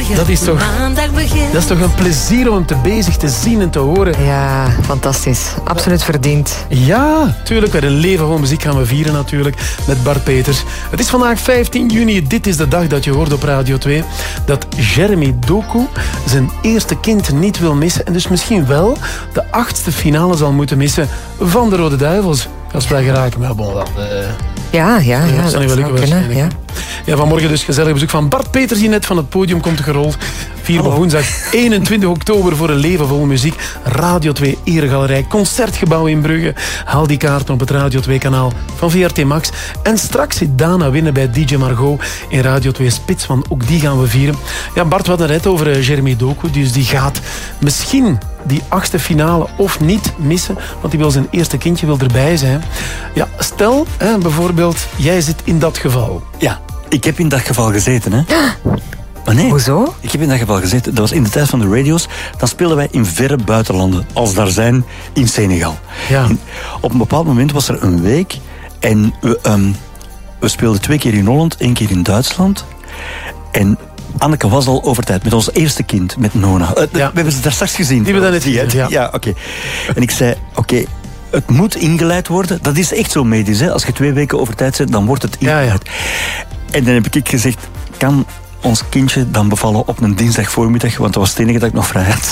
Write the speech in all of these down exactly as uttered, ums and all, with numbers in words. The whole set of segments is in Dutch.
Dat is toch, dat is toch een plezier om hem te bezig te zien en te horen. Ja, fantastisch. Absoluut verdiend. Ja, tuurlijk. Bij de leven van muziek gaan we vieren natuurlijk met Bart Peters. Het is vandaag vijftien juni. Dit is de dag dat je hoort op Radio twee dat Jeremy Doku zijn eerste kind niet wil missen en dus misschien wel de achtste finale zal moeten missen van de Rode Duivels. Als wij geraken, maar bon, dat... Uh... Ja, ja, ja, dat, dat zou kunnen. Ja. Ja, vanmorgen dus gezellig bezoek van Bart Peters, die net van het podium komt gerold. vier op woensdag eenentwintig oktober voor een leven vol muziek. Radio twee Eregalerij, Concertgebouw in Brugge. Haal die kaarten op het Radio twee kanaal van V R T Max. En straks zit Dana winnen bij D J Margot in Radio twee Spits, want ook die gaan we vieren. Ja, Bart, we hadden net over Jeremy Doku, dus die gaat misschien die achtste finale of niet missen, want die wil zijn eerste kindje wil erbij zijn. Ja, stel, hè, bijvoorbeeld, jij zit in dat geval. Ja, ik heb in dat geval gezeten, hè. Maar nee, hoezo? Ik heb in dat geval gezeten. Dat was in de tijd van de radio's. Dan speelden wij in verre buitenlanden, als daar zijn, in Senegal. Ja. En op een bepaald moment was er een week en we, um, we speelden twee keer in Holland, één keer in Duitsland. En Anneke was al over tijd met ons eerste kind, met Nona. Uh, ja. We hebben ze daar straks gezien. Die hebben dat net gezien, ja. Ja, oké. Okay. En ik zei, oké, okay, het moet ingeleid worden. Dat is echt zo medisch, hè. Als je twee weken over tijd zit, dan wordt het ingeleid. Ja, ja. En dan heb ik gezegd, kan ons kindje dan bevallen op een dinsdag voormiddag, want dat was het enige dat ik nog vrij had.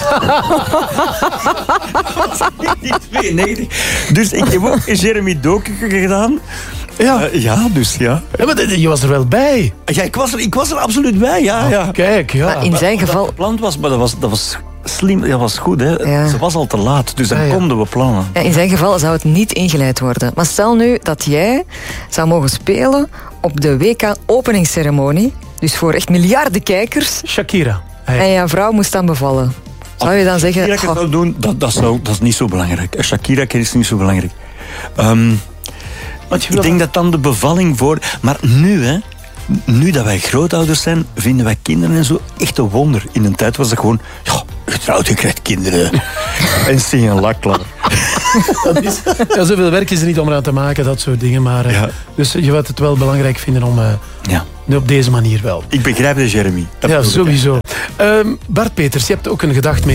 tweeënnegentig. Dus ik heb ook Jeremy Doku gedaan. Ja. Uh, ja, dus ja. Ja, maar je was er wel bij. Ja, ik was er, ik was er absoluut bij, ja. Oh, ja. Kijk, ja. Maar in zijn wat, geval... Wat gepland was, maar dat was, dat was slim, dat was goed, hè. Ja. Ze was al te laat, dus dan ja, ja. konden we plannen. Ja, in zijn geval zou het niet ingeleid worden. Maar stel nu dat jij zou mogen spelen op de W K-openingsceremonie, dus voor echt miljarden kijkers. Shakira. Hey. En jouw vrouw moest dan bevallen. Zou je dan zeggen... Shakira zou doen, dat, dat, zou, dat is niet zo belangrijk. Shakira is niet zo belangrijk. Um, ik denk dat dan de bevalling voor... Maar nu, hè. Nu dat wij grootouders zijn, vinden wij kinderen en zo echt een wonder. In een tijd was het gewoon... Ja, getrouwd, je krijgt kinderen. En zing een lak klaar. Dat is, ja, zoveel werk is er niet om eraan te maken, dat soort dingen. Maar, ja. Dus je gaat het wel belangrijk vinden om... Uh, ja. Op deze manier wel. Ik begrijp de Jeremy. Ja, sowieso. Um, Bart Peters, je hebt ook een gedacht mee.